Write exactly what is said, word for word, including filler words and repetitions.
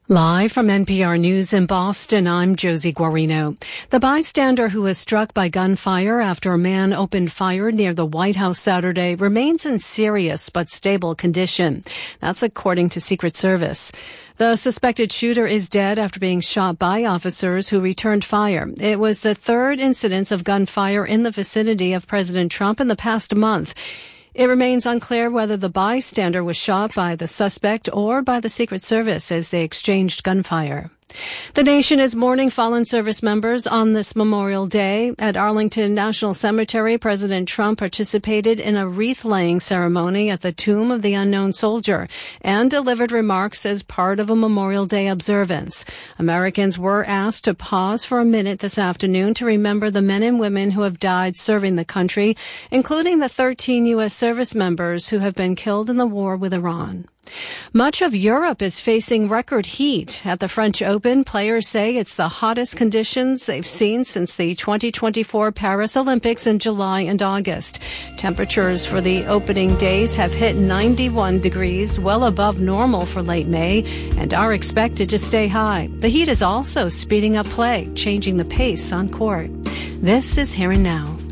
Live from N P R News in Boston, I'm Josie Guarino. The bystander who was struck by gunfire after a man opened fire near the White House Saturday remains in serious but stable condition. That's according to Secret Service. The suspected shooter is dead after being shot by officers who returned fire. It was the third incidence of gunfire in the vicinity of President Trump in the past month. It remains unclear whether the bystander was shot by the suspect or by the Secret Service as they exchanged gunfire. The nation is mourning fallen service members on this Memorial Day. At Arlington National Cemetery, President Trump participated in a wreath-laying ceremony at the tomb of the unknown soldier and delivered remarks as part of a Memorial Day observance. Americans were asked to pause for a minute this afternoon to remember the men and women who have died serving the country, including the thirteen U S service members who have been killed in the war with Iran. Much of Europe is facing record heat. At the French Open, players say it's the hottest conditions they've seen since the twenty twenty-four Paris Olympics in July and August. Temperatures for the opening days have hit ninety-one degrees, well above normal for late May, and are expected to stay high. The heat is also speeding up play, changing the pace on court. This is Here and Now.